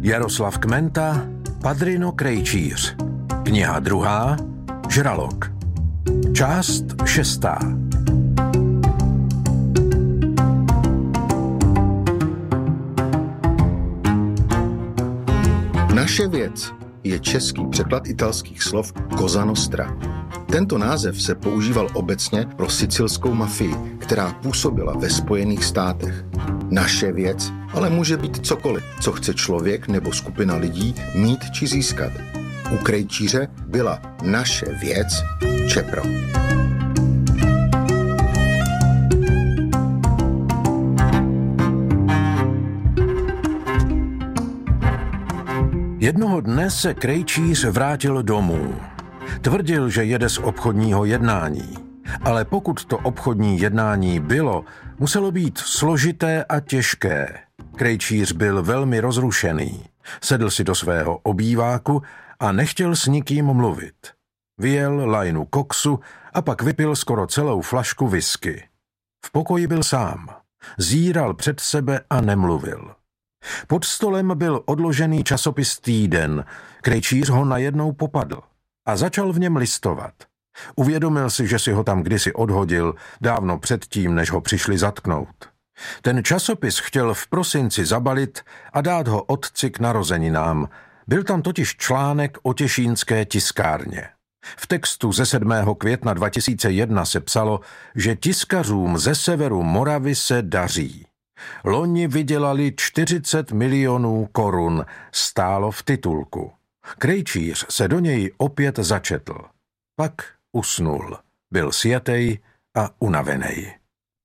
Jaroslav Kmenta, Padrino Krejčíř. Kniha 2. Žralok. Část 6. Naše věc je český překlad italských slov Cosa Nostra. Tento název se používal obecně pro sicilskou mafii, která působila ve Spojených státech. Naše věc ale může být cokoliv, co chce člověk nebo skupina lidí mít či získat. U krejčíře byla naše věc Čepro. Jednoho dne se krejčíř vrátil domů. Tvrdil, že jede z obchodního jednání. Ale pokud to obchodní jednání bylo, muselo být složité a těžké. Krejčíř byl velmi rozrušený. Sedl si do svého obýváku a nechtěl s nikým mluvit. Vyjel lajnu koksu a pak vypil skoro celou flašku whisky. V pokoji byl sám. Zíral před sebe a nemluvil. Pod stolem byl odložený časopis Týden. Krejčíř ho najednou popadl a začal v něm listovat. Uvědomil si, že si ho tam kdysi odhodil, dávno předtím, než ho přišli zatknout. Ten časopis chtěl v prosinci zabalit a dát ho otci k narozeninám. Byl tam totiž článek o těšínské tiskárně. V textu ze 7. května 2001 se psalo, že tiskařům ze severu Moravy se daří. Loni vydělali 40 milionů korun, stálo v titulku. Krejčíř se do něj opět začetl. Pak usnul. Byl sjetej a unavenej.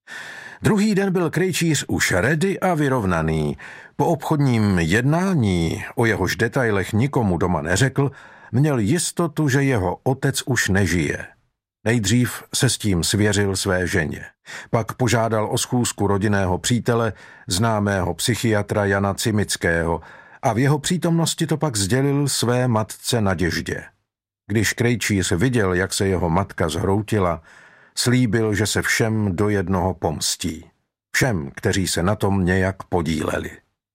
Druhý den byl krejčíř už ready a vyrovnaný. Po obchodním jednání, o jehož detailech nikomu doma neřekl, měl jistotu, že jeho otec už nežije. Nejdřív se s tím svěřil své ženě. Pak požádal o schůzku rodinného přítele, známého psychiatra Jana Cimického, a v jeho přítomnosti to pak sdělil své matce Naděždě. Když krejčíř viděl, jak se jeho matka zhroutila, slíbil, že se všem do jednoho pomstí. Všem, kteří se na tom nějak podíleli.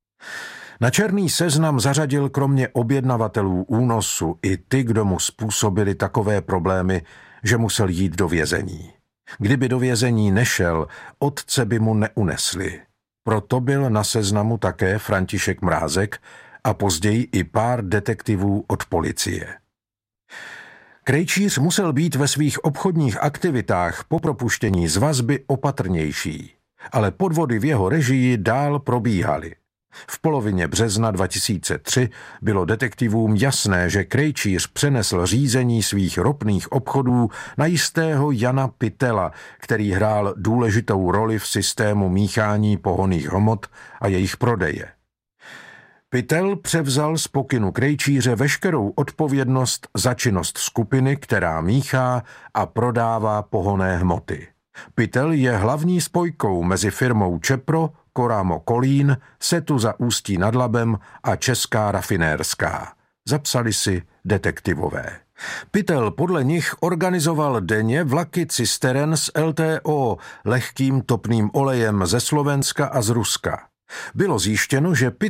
Na černý seznam zařadil kromě objednavatelů únosu i ty, kdo mu způsobili takové problémy, že musel jít do vězení. Kdyby do vězení nešel, otce by mu neunesli. Proto byl na seznamu také František Mrázek a později i pár detektivů od policie. Krejčíř musel být ve svých obchodních aktivitách po propuštění z vazby opatrnější, ale podvody v jeho režii dál probíhaly. V polovině března 2003 bylo detektivům jasné, že krejčíř přenesl řízení svých ropných obchodů na jistého Jana Pytela, který hrál důležitou roli v systému míchání pohonných hmot a jejich prodeje. Pytel převzal z pokynu krejčíře veškerou odpovědnost za činnost skupiny, která míchá a prodává pohonné hmoty. Pytel je hlavní spojkou mezi firmou Čepro, Koramo Kolín, Setu za Ústí nad Labem a Česká rafinérská. Zapsali si detektivové. Pytel podle nich organizoval denně vlaky cisteren s LTO, lehkým topným olejem ze Slovenska a z Ruska. Bylo zjištěno, že Pytel